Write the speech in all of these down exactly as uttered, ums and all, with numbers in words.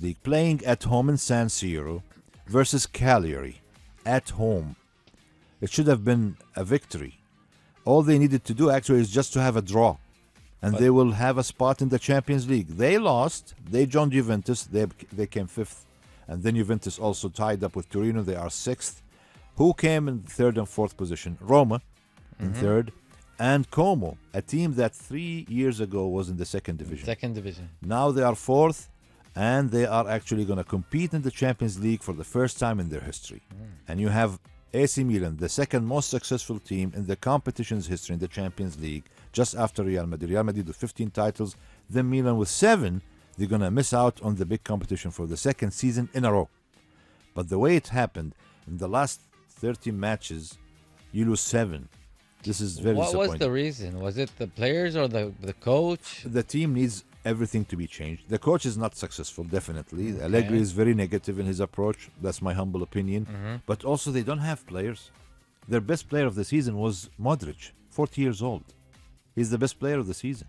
League, playing at home in San Siro versus Cagliari at home. It should have been a victory. All they needed to do actually is just to have a draw, and But- they will have a spot in the Champions League. They lost. They joined Juventus. They they came fifth, and then Juventus also tied up with Torino. They are sixth. Who came in third and fourth position? Roma in third, and Como, a team that three years ago was in the second division. Second division. Now they are fourth, and they are actually going to compete in the Champions League for the first time in their history. And you have A C Milan, the second most successful team in the competition's history in the Champions League, just after Real Madrid. Real Madrid with fifteen titles, then Milan with seven. They're going to miss out on the big competition for the second season in a row. But the way it happened, in the last thirty matches, you lose seven. This is very What disappointing. was the reason? Was it the players or the the coach? The team needs everything to be changed. The coach is not successful, definitely. Allegri is very negative in his approach. That's my humble opinion. But also, they don't have players. Their best player of the season was Modric, forty years old. He's the best player of the season.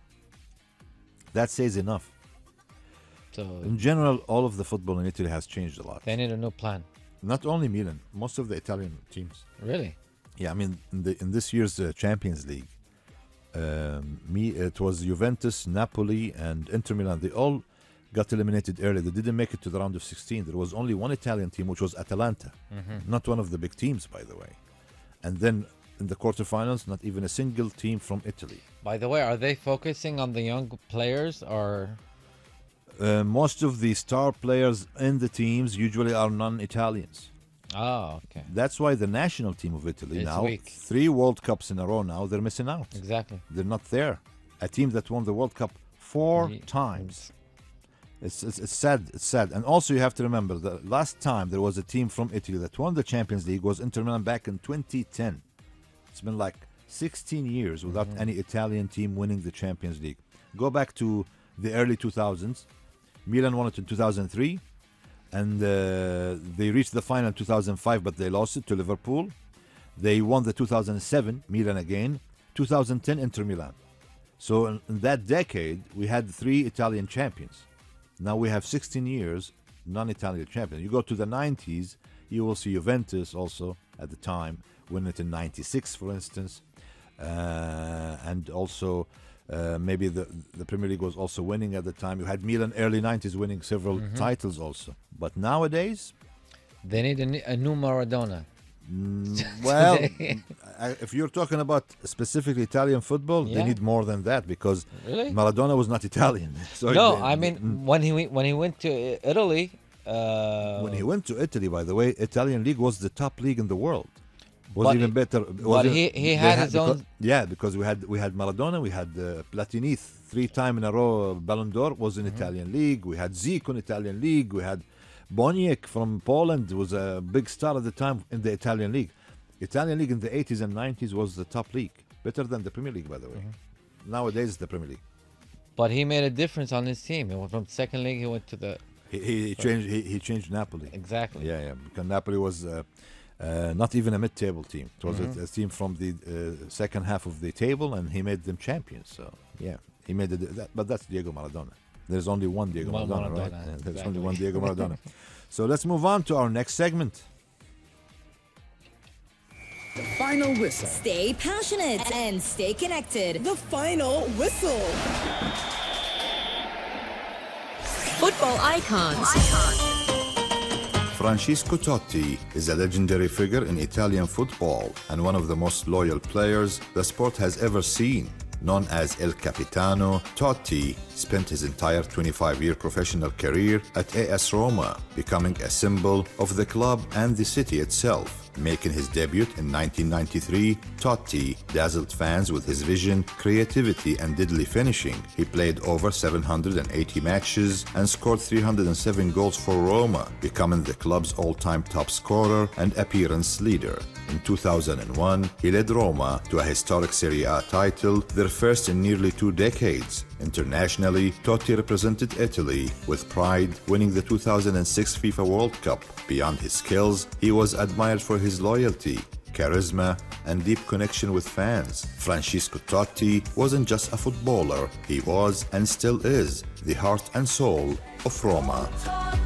That says enough. So In general, all of the football in Italy has changed a lot. they need a new plan. Not only Milan, most of the Italian teams. Really? Yeah, I mean, in, the, in this year's uh, Champions League, um, me it was Juventus, Napoli, and Inter Milan. They all got eliminated early. They didn't make it to the round of sixteen. There was only one Italian team, which was Atalanta, not one of the big teams, by the way. And then in the quarterfinals, not even a single team from Italy. By the way, are they focusing on the young players or? Uh, most of the star players in the teams usually are non-Italians. Oh, okay. That's why the national team of Italy It's now, weak. three World Cups in a row now, they're missing out. Exactly. They're not there. A team that won the World Cup four Ye- times. It's, it's it's sad. It's sad. And also you have to remember the last time there was a team from Italy that won the Champions League was Inter Milan back in twenty ten. It's been like sixteen years without any Italian team winning the Champions League. Go back to the early two thousands. Milan won it in two thousand three, and uh, they reached the final in two thousand five, but they lost it to Liverpool. They won the two thousand seven, Milan again. two thousand ten, Inter Milan. So in, in that decade, we had three Italian champions. Now we have sixteen years non-Italian champions. You go to the nineties, you will see Juventus also at the time win it in ninety-six, for instance, uh, and also uh, maybe the the Premier League was also winning at the time. You had Milan early nineties winning several titles also. But nowadays, They need a, ne- a new Maradona. well, I- if you're talking about specifically Italian football, they Yeah. need more than that because Really? Maradona was not Italian. So No, they- I mean when he went, when he went to I- Italy. Uh, when he went to Italy, by the way, Italian league was the top league in the world. Was But even he- better. Was but even- he- he they had his because- own- Yeah, because we had we had Maradona, we had uh, Platini three time in a row. Ballon d'Or was in Mm-hmm. Italian league. We had Zico in Italian league. We had Boniek from Poland was a big star at the time in the Italian league. Italian league in the eighties and nineties was the top league, better than the Premier League, by the way. Mm-hmm. Nowadays, it's the Premier League. But he made a difference on his team. He went from second league. He went to the He, he, he changed. He, he changed Napoli. exactly. Yeah, yeah. Because Napoli was uh, uh, not even a mid-table team. It was Mm-hmm. a, a team from the uh, second half of the table, and he made them champions. So yeah, he made it. That, but that's Diego Maradona. There's only one Diego One Maradona, right? Maradona, Yeah, there's only exactly. one Diego Maradona. So let's move on to our next segment. The final whistle. Stay passionate and stay connected. The final whistle. Football icons. Francesco Totti is a legendary figure in Italian football and one of the most loyal players the sport has ever seen. Known as El Capitano, Totti spent his entire twenty-five-year professional career at A S Roma, becoming a symbol of the club and the city itself. Making his debut in nineteen ninety-three, Totti dazzled fans with his vision, creativity, and deadly finishing. He played over seven hundred eighty matches and scored three hundred seven goals for Roma, becoming the club's all-time top scorer and appearance leader. In two thousand one, he led Roma to a historic Serie A title, their first in nearly two decades. Internationally, Totti represented Italy with pride, winning the two thousand six FIFA World Cup. Beyond his skills, he was admired for his loyalty, charisma, and deep connection with fans. Francesco Totti wasn't just a footballer, he was and still is the heart and soul of Roma.